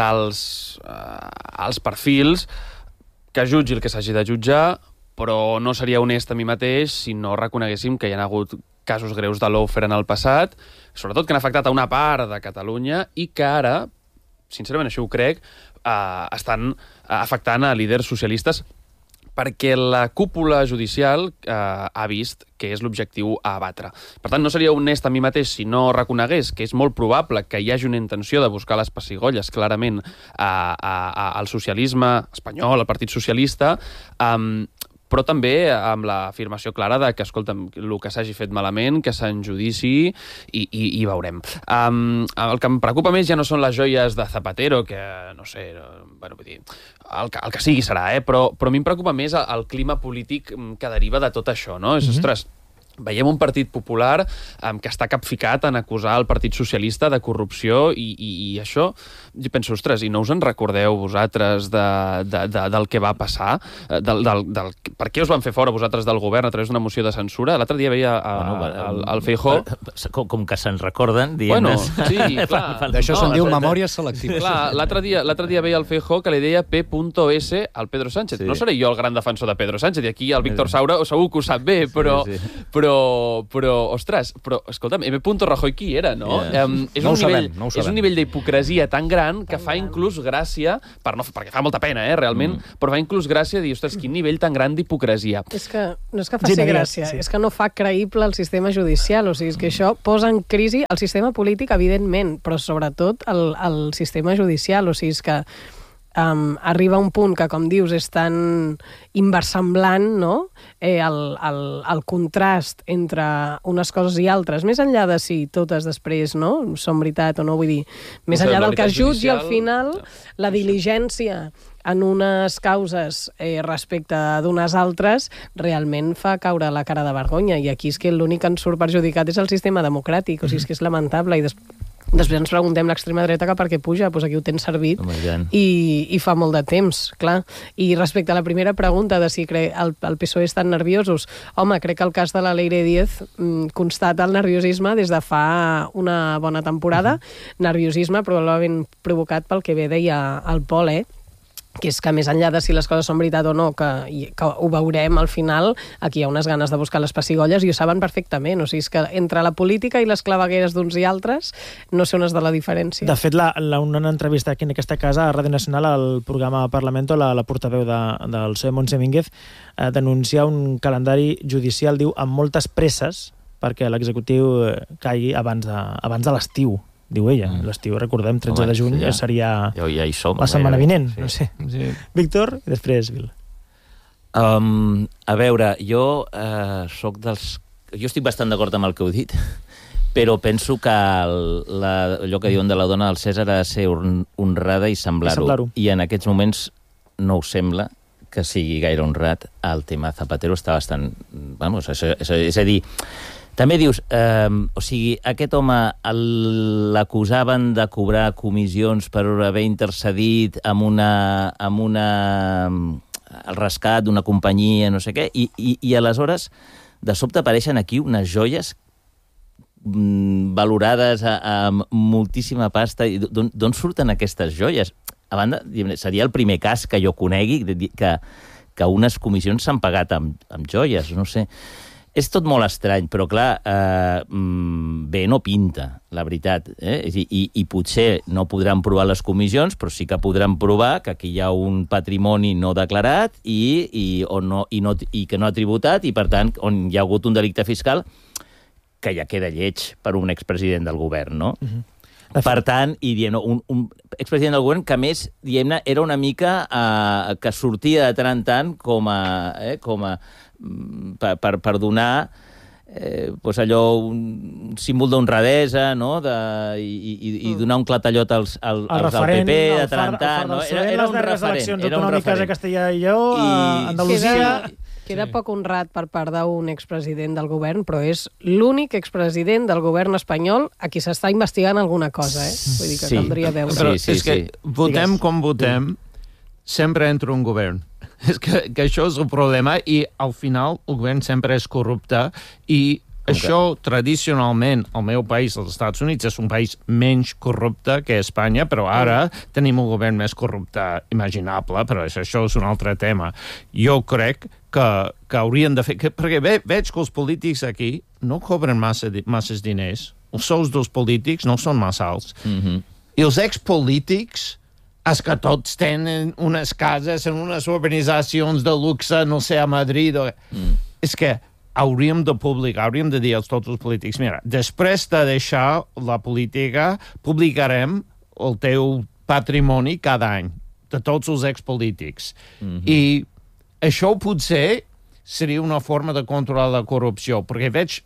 alts perfils, que jutgi el que s'hagi de jutjar, però no seria honest a mi mateix si no reconeguéssim que hi ha hagut casos greus de lawfare en el passat, sobretot que han afectat a una part de Catalunya i que ara, sincerament això ho crec, estan afectant a líders socialistes perquè la cúpula judicial ha vist que és l'objectiu a abatre. Per tant, no seria honest a mi mateix si no reconegués que és molt probable que hi hagi una intenció de buscar les pessigolles clarament al socialisme espanyol, al Partit Socialista, però també amb l'afirmació clara de que, escolta'm, el que s'hagi fet malament, que s'en judici i veurem. El que em preocupa més ja no són les joies de Zapatero, que, no sé, bueno, vull dir, el que sigui serà, però a mi em preocupa més el clima polític que deriva de tot això, no? Ostres, veiem un Partit Popular que està capficat en acusar el Partit Socialista de corrupció i això, jo penso, ostres, i no us en recordeu vosaltres del que va passar? Per què us van fer fora vosaltres del govern a través d'una moció de censura? L'altre dia veia el Feijóo... Com que se'n recorden, dient... Bueno, sí, clar. D'això se'n diu memòries selectives. Clar, l'altre dia veia el Feijóo que li deia P.S. al Pedro Sánchez. No seré jo el gran defensor de Pedro Sánchez, i aquí el Víctor Saura segur que ho sap bé, però, ostres, escolta'm, M. Rajoy qui era, no? És un nivell d'hipocresia tan gran que fa inclús gràcia, perquè fa molta pena, realment, però fa inclús gràcia dir, ostres, quin nivell tan gran d'hipocresia. És que no és que faci gràcia, és que no fa creïble el sistema judicial, o sigui, és que això posa en crisi el sistema polític, evidentment, però sobretot el sistema judicial, o sigui, és que arriba un punt que, com dius, és tan inversemblant, no? El contrast entre unes coses i altres, més enllà de si totes després són veritat o no, vull dir, més enllà del que es jutgi, al final, la diligència en unes causes respecte d'unes altres realment fa caure la cara de vergonya, i aquí és que l'únic que ens surt perjudicat és el sistema democràtic, o sigui, és que és lamentable, i després ens preguntem l'extrema dreta que per què puja, doncs aquí ho tens servit i fa molt de temps, clar. I respecte a la primera pregunta de si el PSOE estan nerviosos, home, crec que el cas de la Leire Díez constata el nerviosisme des de fa una bona temporada, nerviosisme probablement provocat pel que bé deia el Pol, que és que més enllà de si les coses són veritat o no, que ho veurem al final, aquí hi ha unes ganes de buscar les pessigolles i ho saben perfectament, o sigui, és que entre la política i les clavegueres d'uns i altres no sé on és de la diferència. De fet, una entrevista aquí en aquesta casa a Ràdio Nacional, al programa Parlamento, la portaveu del PSOE, Montse Mínguez, denuncia un calendari judicial, diu, amb moltes presses perquè l'executiu caigui abans de l'estiu. Diu ella, l'estiu, recordem, 13 de juny, seria la setmana vinent, no sé. Víctor, i després Vil. A veure, jo estic bastant d'acord amb el que heu dit, però penso que allò que diuen de la dona del Cèsar ha de ser honrada i semblar-ho. I en aquests moments no ho sembla que sigui gaire honrat. El tema Zapatero està bastant... És a dir, també dius, o sigui, aquest home l'acusaven de cobrar comissions per haver intercedit amb el rescat d'una companyia, no sé què, i aleshores de sobte apareixen aquí unes joies valorades amb moltíssima pasta. D'on surten aquestes joies? A banda, seria el primer cas que jo conegui que unes comissions s'han pagat amb joies, no sé. És tot molt estrany, però clar, bé no pinta, la veritat. I potser no podran provar les comissions, però sí que podran provar que aquí hi ha un patrimoni no declarat i que no ha tributat, i per tant, on hi ha hagut un delicte fiscal que ja queda lleig per un expresident del govern, no? Per tant, i un expresident del govern que, a més, era una mica que sortia de tant en tant com a per donar allò, un símbol d'honradesa, no? I donar un clatallot als del PP de tant en tant. Era un referent. Eleccions autonòmiques a Castella i Lleó, a Andalusia... Queda poc honrat per part d'un expresident del govern, però és l'únic expresident del govern espanyol a qui s'està investigant alguna cosa, Vull dir que caldria veure. Però és que votem com votem, sempre entra un govern. És que això és el problema, i al final el govern sempre és corrupte, i això, tradicionalment, el meu país, els Estats Units, és un país menys corrupte que Espanya, però ara tenim un govern més corrupte imaginable, però això és un altre tema. Jo crec que haurien de fer... Perquè veig que els polítics aquí no cobren masses diners. Els sous dels polítics no són massa alts. I els expolítics, és que tots tenen unes cases en unes urbanitzacions de luxe, no sé, a Madrid. És que hauríem de publicar, hauríem de dir a tots els polítics, mira, després de deixar la política, publicarem el teu patrimoni cada any, de tots els expolítics. I això potser seria una forma de controlar la corrupció, perquè veig,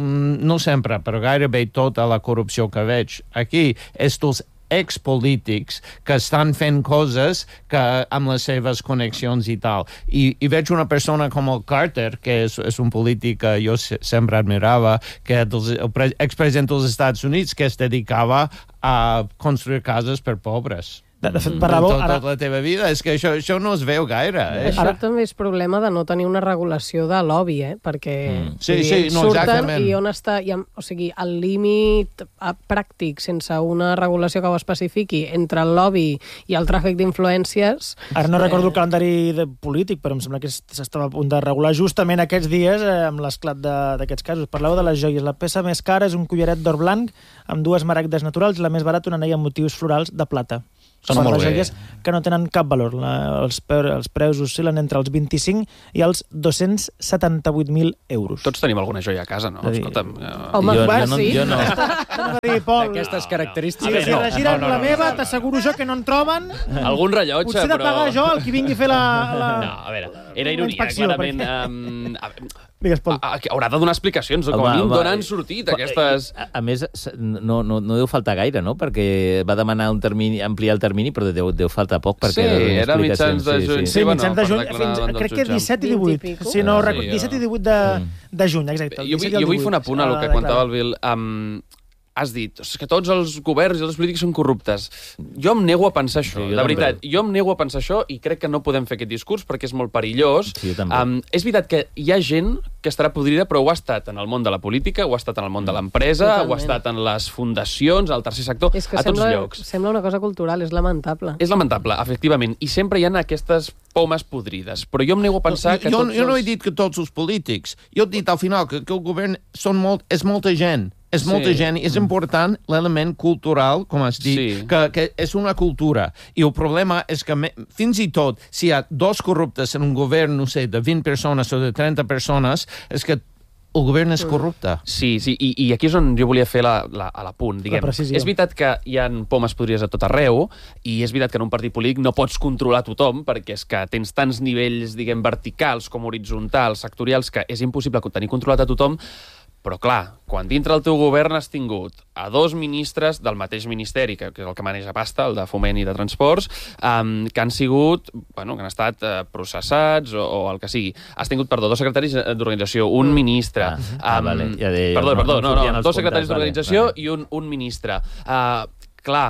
no sempre, però gairebé tota la corrupció que veig aquí és dels expolítics que estan fent coses que amb les seves connexions i tal. I veig una persona com el Carter, que és un polític que jo sempre admirava, que és el expresident dels Estats Units, que es dedicava a construir cases per pobres. De fet, parlàveu... Tota la teva vida, és que això no es veu gaire. Això també és problema de no tenir una regulació de lobby, perquè sí, no, surten exactament. I on està... O sigui, el límit pràctic, sense una regulació que ho especifiqui, entre el lobby i el tràfic d'influències... Ara no recordo el calendari polític, però em sembla que s'estava a punt de regular justament aquests dies amb l'esclat d'aquests casos. Parleu de les joies. La peça més cara és un collaret d'or blanc amb 2 maragdes naturals, i la més barata un anell amb motius florals de plata. Són les joies que no tenen cap valor. Els preus oscil·len entre els 25 i els 278.000 euros. Tots tenim alguna joia a casa, no? Escolta'm... Home, sí. Jo no. D'aquestes característiques, si regiren la meva, t'asseguro jo que no en troben. Algun rellotge, potser però... Potser de pagar jo el que vingui a fer la... No, a veure, era ironia, clarament. Digues, Pol. Haurà de donar explicacions, com a mínim d'on han sortit aquestes... A més, no deu faltar gaire, no? Perquè va demanar ampliar el termini, però deu faltar poc. Sí, era mitjans de juny. Sí, mitjans de juny, crec que 17 i 18. Sí, no, 17 i 18 de juny, exacte. Jo vull fer un apunt a el que comentava el Bill. Has dit que tots els governs i els polítics són corruptes. Jo em nego a pensar això, de veritat. Jo em nego a pensar això i crec que no podem fer aquest discurs perquè és molt perillós. Sí, jo també. És veritat que hi ha gent que estarà podrida, però ho ha estat en el món de la política, ho ha estat en el món de l'empresa, ho ha estat en les fundacions, al tercer sector, a tots llocs. Sembla una cosa cultural, és lamentable. És lamentable, efectivament. I sempre hi ha aquestes pomes podrides. Però jo em nego a pensar que tots... Jo no he dit que tots els polítics. Jo he dit al final que el govern és molta gent. És molta gent, i és important l'element cultural, com has dit, que és una cultura. I el problema és que fins i tot si hi ha 2 corruptes en un govern, no sé, de 20 persones o de 30 persones, és que el govern és corrupte. Sí, i aquí és on jo volia fer l'apunt, diguem. És veritat que hi ha pomes podrides a tot arreu, i és veritat que en un partit polític no pots controlar tothom, perquè és que tens tants nivells, diguem, verticals com horitzontals, sectorials, que és impossible tenir controlat a tothom. Però, clar, quan dintre el teu govern has tingut a 2 ministres del mateix ministeri, que és el que maneja pasta, el de Foment i de Transports, que han sigut, que han estat processats o el que sigui. Has tingut, 2 secretaris d'organització, un ministre... Perdó, 2 secretaris d'organització i un ministre. Clar,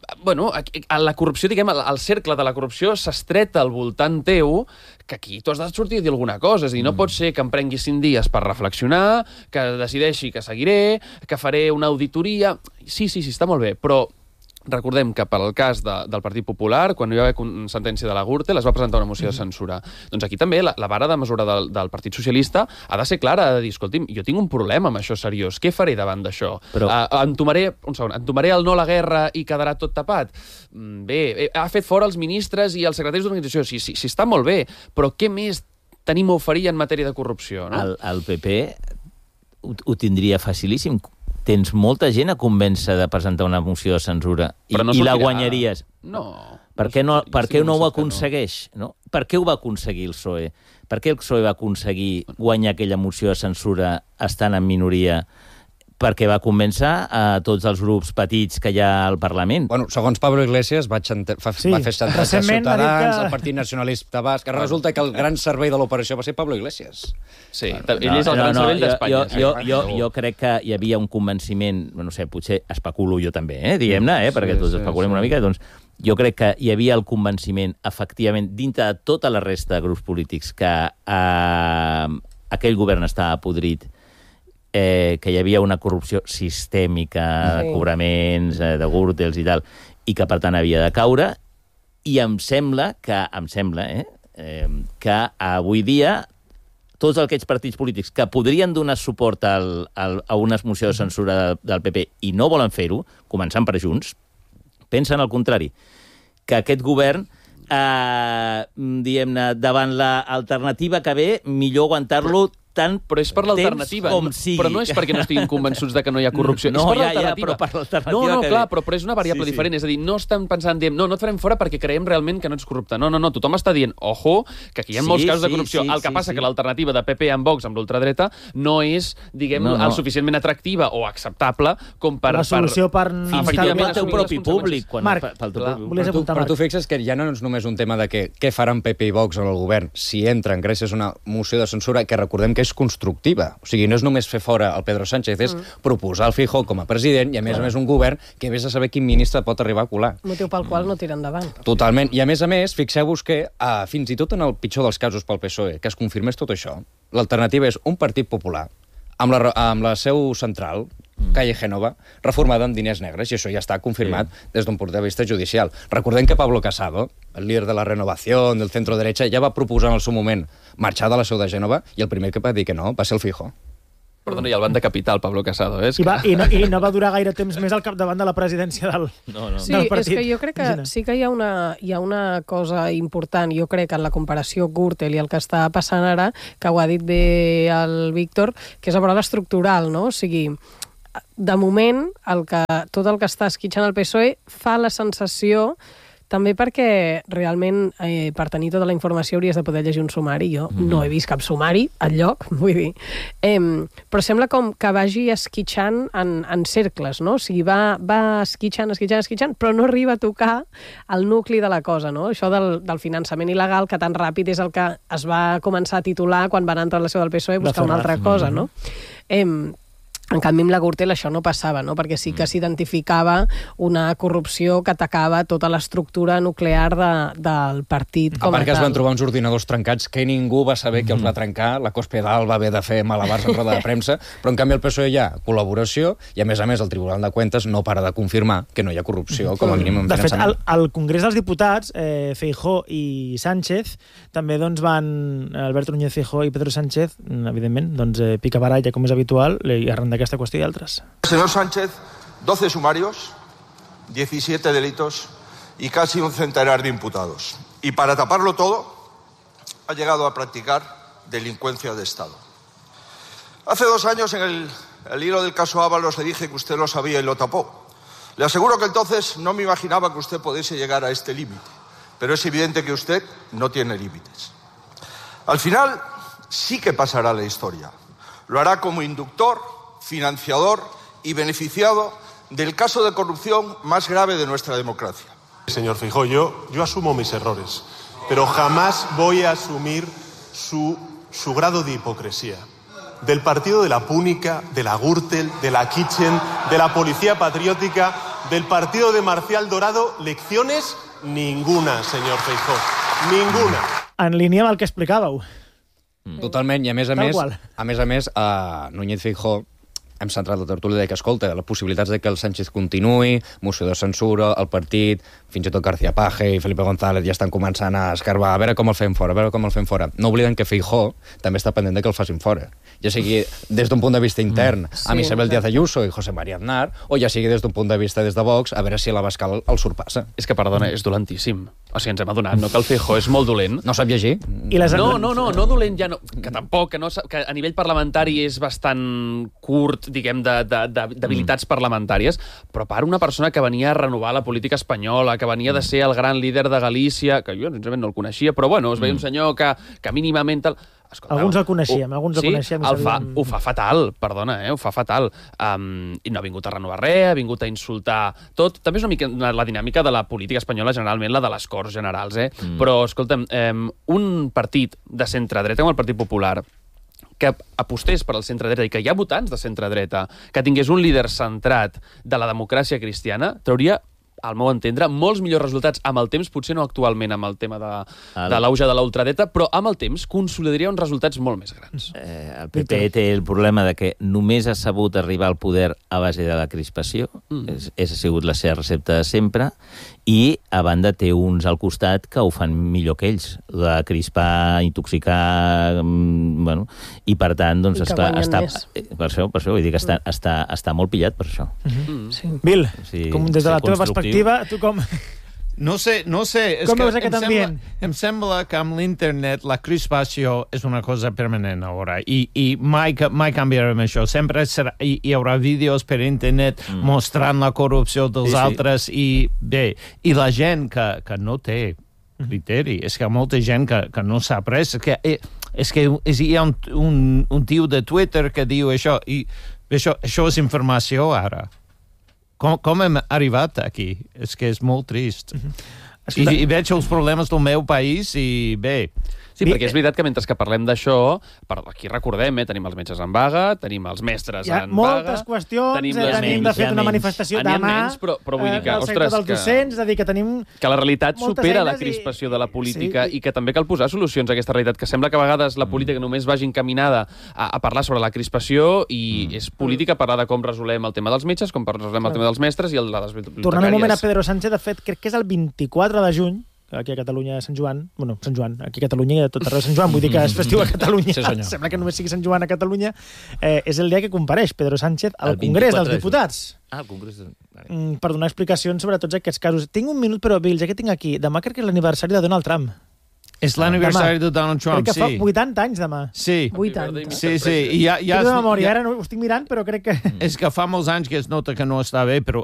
la corrupció, diguem, el cercle de la corrupció s'estreta al voltant teu, que aquí tu has de sortir a dir alguna cosa. És a dir, no pot ser que em prengui 5 dies per reflexionar, que decideixi que seguiré, que faré una auditoria... Sí, està molt bé, però recordem que per al cas del Partit Popular, quan hi va haver sentència de la Gürtel, es va presentar una moció de censura. Doncs aquí també la vara de mesura del Partit Socialista ha de ser clara, ha de dir, escolti'm, jo tinc un problema amb això seriós, què faré davant d'això? Entomaré el no a la guerra i quedarà tot tapat? Bé, ha fet fora els ministres i els secretaris d'organització, sí, està molt bé, però què més tenim a oferir en matèria de corrupció? No? El PP ho tindria facilíssim. Tens molta gent a convèncer de presentar una moció de censura i la guanyaries. No. Per què no ho aconsegueix? No? Per què ho va aconseguir el PSOE? Per què el PSOE va aconseguir guanyar aquella moció de censura estant en minoria? Perquè va convèncer a tots els grups petits que hi ha al Parlament. Bueno, segons Pablo Iglesias, va fer xantatge a Ciutadans, al Partit Nacionalista Basc, que resulta que el gran servei de l'operació va ser Pablo Iglesias. Sí, ell és el gran servei d'Espanya. Jo crec que hi havia un convenciment, no sé, potser especulo jo també, diguem-ne, perquè tots especulem una mica, doncs jo crec que hi havia el convenciment, efectivament, dintre de tota la resta de grups polítics, que aquell govern estava podrit, que hi havia una corrupció sistèmica de cobraments, de Gürtels i tal, i que per tant havia de caure, i em sembla que avui dia tots aquests partits polítics que podrien donar suport a una moció de censura del PP i no volen fer-ho, començant per Junts, pensen al contrari, que aquest govern diguem-ne, davant l'alternativa que ve, millor aguantar-lo tant però és per l'alternativa, però no és perquè no estiguin convençuts de que no hi ha corrupció, és per l'alternativa. Però per l'alternativa però és una variable diferent, és a dir, no estan pensant, no et farem fora perquè creiem realment que no ets corrupte. No, tothom està dient, ojo, que aquí hi ha molts casos de corrupció. El que passa que l'alternativa de PP amb Vox, amb l'ultradreta, no és, diguem, el suficientment atractiva o acceptable com per... La solució per... Efectivament, el teu propi públic. Marc, volies apuntar, Marc. Però tu fixes que ja no és només un tema de què faran PP i Vox en el govern si entren gràcies a una moció de censura que recordem que és constructiva. O sigui, no és només fer fora el Pedro Sánchez, és proposar el Feijóo com a president i, a més un govern que vés a saber quin ministre pot arribar a colar. Motiu pel qual no tira endavant. Totalment. I, a més, fixeu-vos que fins i tot en el pitjor dels casos pel PSOE, que es confirmés tot això, l'alternativa és un partit popular amb la seu central, Calle Génova, reformada amb diners negres, i això ja està confirmat des d'un punt de vista judicial. Recordem que Pablo Casado, el líder de la renovació del centro-derecha, ja va proposar en el seu moment marxar de la seu de Gènova i el primer que va dir que no va ser el Feijóo. Perdona, i el van decapitar, el Pablo Casado, eh? I no va durar gaire temps més al capdavant de la presidència del partit. Sí, és que jo crec que sí que hi ha una cosa important, jo crec, en la comparació Gürtel i el que està passant ara, que ho ha dit bé el Víctor, que és a prova estructural, no? O sigui, de moment, tot el que està esquitxant el PSOE fa la sensació, també perquè realment per tenir tota la informació hauries de poder llegir un sumari. Jo no he vist cap sumari enlloc, vull dir. Però sembla com que vagi esquitxant en cercles, no? O sigui, va esquitxant, però no arriba a tocar el nucli de la cosa, no? Això del finançament il·legal, que tan ràpid és el que es va començar a titular quan van entrar a la seu del PSOE a buscar una altra cosa, no? En canvi, amb la Gürtel això no passava, no? Perquè sí que s'identificava una corrupció que atacava tota l'estructura nuclear del partit com a tal. A part que es van trobar uns ordinadors trencats que ningú va saber que els va trencar, la Cospedal va haver de fer malabars en roda de premsa, però en canvi el PSOE hi ha col·laboració i, a més, el Tribunal de Cuentas no para de confirmar que no hi ha corrupció, com a mínim en finançament. De fet, al Congrés dels Diputats, Feijóo i Sánchez també van, Alberto Núñez Feijóo i Pedro Sánchez, evidentment, picabaralla, com és habitual, i arran d'aquesta qüestió i altres. Señor Sánchez, 12 sumarios, 17 delitos y casi un centenar de imputados. Y para taparlo todo, ha llegado a practicar delincuencia de Estado. Hace 2 años, en el hilo del caso Ábalos, le dije que usted lo sabía y lo tapó. Le aseguro que entonces no me imaginaba que usted pudiese llegar a este límite, pero es evidente que usted no tiene límites. Al final, sí que pasará la historia. Lo hará como inductor, financiador y beneficiado del caso de corrupción más grave de nuestra democracia. Señor Feijóo, yo asumo mis errores, pero jamás voy a asumir su grado de hipocresía. Del partido de la Púnica, de la Gürtel, de la Kitchen, de la Policía Patriótica, del partido de Marcial Dorado, lecciones ninguna, señor Feijóo. Ninguna. En línia amb el que explicàveu. Totalment, i a més a més, Núñez Feijóo hem centrat la tertúlia que, escolta, les possibilitats de que el Sánchez continuï, moció de censura, el partit, fins i tot García Page i Felipe González ja estan començant a escarbar, a veure com el fem fora, No obliden que Feijóo també està pendent de que el facin fora. Ja sigui des d'un punt de vista intern amb Isabel Díaz Ayuso i José María Aznar, o ja sigui des d'un punt de vista des de Vox, a veure si l'Abascal el surpassa. És que, perdona, és dolentíssim. O sigui, ens hem adonat, no? Que el Feijóo és molt dolent. No sap llegir? No dolent ja no. Que tampoc, que a nivell parlamentari és bastant curt, diguem, d'habilitats parlamentàries, però per una persona que venia a renovar la política espanyola, que venia de ser el gran líder de Galícia, que jo sincerament no el coneixia, però bueno, es veia un senyor que mínimament... Escolta, alguns el coneixíem, ho fa fatal, perdona, ho fa fatal. I no ha vingut a renovar res, ha vingut a insultar tot. També és una mica la dinàmica de la política espanyola, generalment la de les Corts Generals, Però, escolta'm, un partit de centre-dreta com el Partit Popular, que apostés per al centre-dreta i que hi ha votants de centre-dreta, que tingués un líder centrat de la democràcia cristiana, trauria, al meu entendre, molts millors resultats amb el temps, potser no actualment amb el tema de l'auge de la ultradreta, però amb el temps consolidaria uns resultats molt més grans. El PP té el problema de que només ha sabut arribar al poder a base de la crispació, ha sigut la seva recepta de sempre, i a banda té uns al costat que ho fan millor que ells, de crispar, intoxicar, i per tant, doncs, esclar, per això vull dir que està molt pillat per això. Bill, des de la teva perspectiva, tu com... No sé. Com veus aquest ambient? Em sembla que amb l'internet la crispació és una cosa permanent ara i mai canviarem això. Sempre hi haurà vídeos per internet mostrant la corrupció dels altres i bé, i la gent que no té criteri. És que hi ha molta gent que no sap res. És que hi ha un tio de Twitter que diu això i això és informació ara. Com hem arribat aquí? És que és molt trist. I veig els problemes del meu país i bé... Sí, perquè és veritat que mentre que parlem d'això, aquí recordem, tenim els metges en vaga, tenim els mestres en vaga... Hi ha moltes qüestions, tenim de fet una manifestació demà, però vull dir que, ostres, dels docents, és a dir, que tenim... Que la realitat supera la crispació de la política i que també cal posar solucions a aquesta realitat, que sembla que a vegades la política només vagi encaminada a parlar sobre la crispació i és política parlar de com resolem el tema dels metges, com resolem el tema dels mestres i el de les bibliotecàries. Tornant un moment a Pedro Sánchez, de fet, crec que és el 24 de juny, aquí a Catalunya, Sant Joan, aquí a Catalunya i a tot arreu de Sant Joan, vull dir que és festiu a Catalunya, sembla que només sigui Sant Joan a Catalunya, és el dia que compareix Pedro Sánchez al Congrés dels Diputats. Al Congrés... Per donar explicacions sobre tots aquests casos. Tinc un minut, però, Bill, ja que tinc aquí, demà crec que és l'aniversari de Donald Trump. És l'aniversari de Donald Trump, sí. Crec que fa 80 anys demà. Sí. 80. Sí. Estic de memòria, ara no ho estic mirant, però crec que... És que fa molts anys que es nota que no està bé, però